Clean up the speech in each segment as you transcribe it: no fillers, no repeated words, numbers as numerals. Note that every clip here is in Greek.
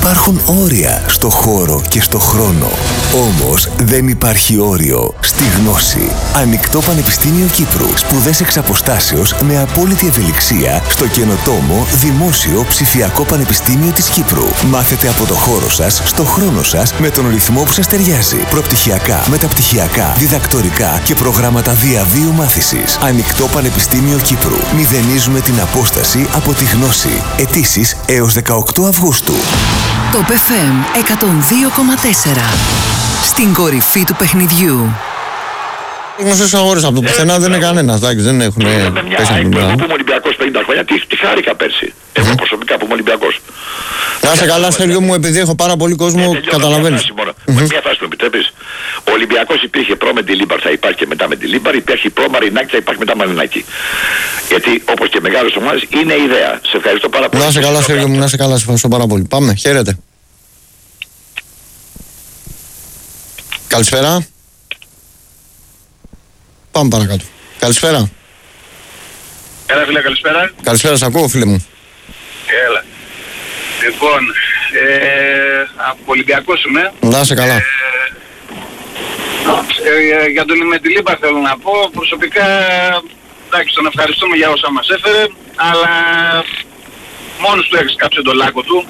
Υπάρχουν όρια στο χώρο και στο χρόνο. Όμως δεν υπάρχει όριο στη γνώση. Ανοιχτό Πανεπιστήμιο Κύπρου. Σπουδές εξ αποστάσεως με απόλυτη ευελιξία στο καινοτόμο Δημόσιο Ψηφιακό Πανεπιστήμιο της Κύπρου. Μάθετε από το χώρο σας, στο χρόνο σας, με τον ρυθμό που σας ταιριάζει. Προπτυχιακά, μεταπτυχιακά, διδακτορικά και προγράμματα διαβίου μάθησης. Ανοιχτό Πανεπιστήμιο Κύπρου. Μηδενίζουμε την απόσταση από τη γνώση. Αιτήσεις έως 18 Αυγούστου. Το FM 102,4. Στην κορυφή του παιχνιδιού. Γνωστές αγορές από το πουθενά δεν είναι κανένας. Δεν έχουν πέσει από Εγώ που είμαι Ολυμπιακός 50 χρόνια, τι χάρηκα πέρσι. Εγώ προσωπικά που είμαι Ολυμπιακός. Να είσαι καλά, Σέργιο μου, επειδή έχω πάρα πολύ κόσμο, καταλαβαίνεις. Μια φάση μου επιτρέπεις. Ο Ολυμπιακός υπήρχε προ με τη Λίμπαρ, θα υπάρχει και μετά με τη Λίμπαρ, υπάρχει προ Μαρινάκη, θα υπάρχει μετά Μαρινάκη. Γιατί όπως και μεγάλες ομάδες είναι ιδέα. Σε ευχαριστώ πάρα πολύ. Να είσαι καλά, Σέργιο μου, να είσαι καλά, σε ευχαριστώ πάρα πολύ. Πάμε, χαίρετε. Καλησπέρα. Πάμε παρακάτω. Καλησπέρα. Έλα φίλε, καλησπέρα. Καλησπέρα, σ' ακούω φίλε μου. Έλα. Λοιπόν, από Ολυμπιακός είμαι. Να είσαι καλά. Για τον Μεντιλίμπα θέλω να πω, προσωπικά, εντάξει, τον ευχαριστούμε για όσα μας έφερε, αλλά μόνος του έχει κάψει τον λάκκο του.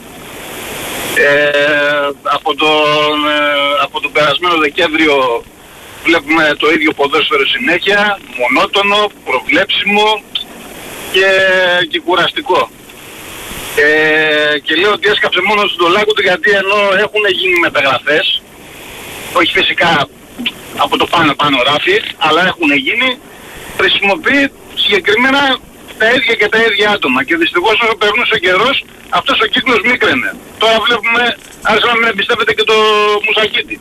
Από τον περασμένο Δεκέμβριο βλέπουμε το ίδιο ποδόσφαιρο συνέχεια, μονότονο, προβλέψιμο και κουραστικό. Και λέω ότι έσκαψε μόνο στον λάκκο του, γιατί ενώ έχουν γίνει μεταγραφές, όχι φυσικά από το πάνω ράφι, αλλά έχουν γίνει, χρησιμοποιεί συγκεκριμένα τα ίδια και τα ίδια άτομα. Και δυστυχώς όσο περνούσε ο καιρός, αυτός ο κύκλος μίκραινε. Τώρα βλέπουμε, άρχισα να μην εμπιστεύεται και το Μουσακίτη.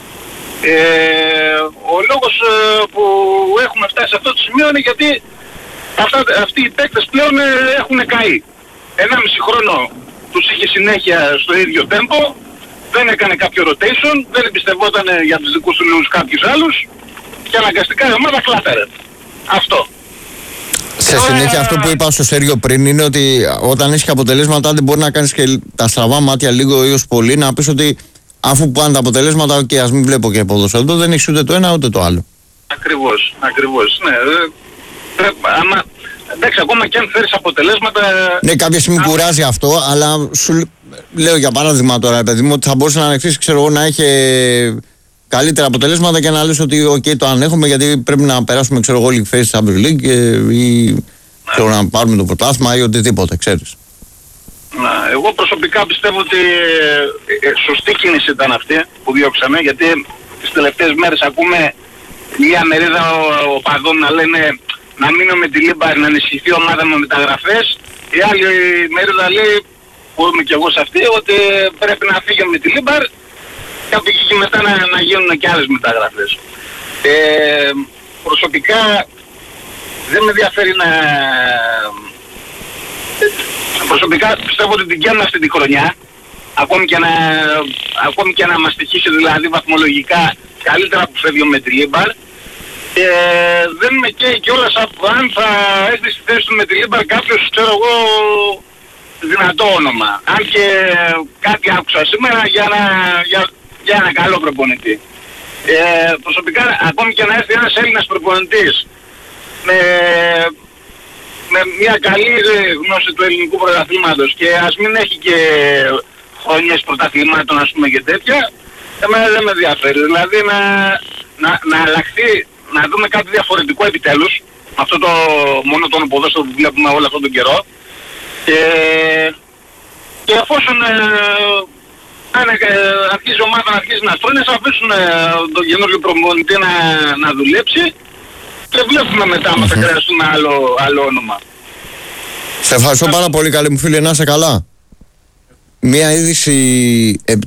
Ο λόγος που έχουμε φτάσει σε αυτό το σημείο είναι γιατί αυτοί οι παίκτες πλέον έχουν καεί. 1,5 χρόνο τους είχε συνέχεια στο ίδιο τέμπο, δεν έκανε κάποιο rotation, δεν εμπιστευόταν για τους δικούς του λόγους κάποιους άλλους και αναγκαστικά η ομάδα κλάταρε. Αυτό. Σε συνέχεια αυτό που είπα στο Σέργιο πριν είναι ότι όταν έχει αποτελέσματα δεν μπορεί να κάνεις και τα στραβά μάτια λίγο ή ως πολύ, να πεις ότι αφού πάνε τα αποτελέσματα, okay, ας μην βλέπω και ποδοσφαίρο, δεν έχει ούτε το ένα ούτε το άλλο. Ακριβώς. Ναι. Εντάξει, ακόμα και αν φέρεις αποτελέσματα... Ναι, κάποια στιγμή κουράζει αυτό, αλλά σου λέω για παράδειγμα τώρα, παιδί μου, ότι θα μπορούσε να ανεχθείς, ξέρω εγώ, να έχει καλύτερα αποτελέσματα και να λες ότι okay, το ανέχομαι γιατί πρέπει να περάσουμε, ξέρω εγώ, League Phase, Champions League ή ξέρω, να πάρουμε το πρωτάθλημα ή οτιδήποτε, ξέρεις. Εγώ προσωπικά πιστεύω ότι σωστή κίνηση ήταν αυτή που διώξαμε, γιατί τις τελευταίες μέρες ακούμε μια μερίδα οπαδών να λένε να μείνω με τη Λίμπαρ, να ενισχυθεί η ομάδα με μεταγραφές. Η άλλη μερίδα λέει, που είμαι και εγώ σε αυτή, ότι πρέπει να φύγει με τη Λίμπαρ και από εκεί και μετά να γίνουν και άλλες μεταγραφές. Προσωπικά δεν με ενδιαφέρει να... Προσωπικά πιστεύω ότι την κάνουμε αυτή τη χρονιά, ακόμη και να μας τυχήσει δηλαδή βαθμολογικά καλύτερα που φεύγει με τη Λίμπαρ. Δεν με καίει κιόλας αν θα έρθει στη θέση του με τη Λίμπαρ κάποιος, ξέρω εγώ, δυνατό όνομα. Αν και κάτι άκουσα σήμερα για ένα καλό προπονητή. Προσωπικά ακόμη και να έρθει ένας Έλληνας προπονητής με μια καλή γνώση του ελληνικού πρωταθλήματος και ας μην έχει και χρονιές πρωταθλημάτων, ας πούμε, και τέτοια, εμένα δεν με ενδιαφέρει. Δηλαδή να αλλάχθεί, να δούμε κάτι διαφορετικό επιτέλους, αυτό το μονότονο ποδόσφαιρο που βλέπουμε όλο αυτόν τον καιρό, και εφόσον αρχίζει η ομάδα να αρχίζει να στρώνει, θα αφήσουν τον καινούριο προπονητή να δουλέψει και βλέπουμε μετά αν θα χρειαστούμε άλλο όνομα. Σε ευχαριστώ πάρα πολύ, καλή μου φίλε, να είσαι καλά. Μία είδηση